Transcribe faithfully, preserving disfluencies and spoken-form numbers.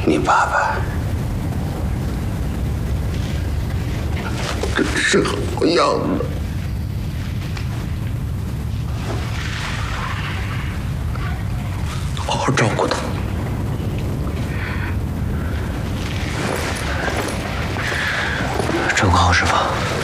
你爸爸真是好样的。好好照顾他。 照顾好师傅。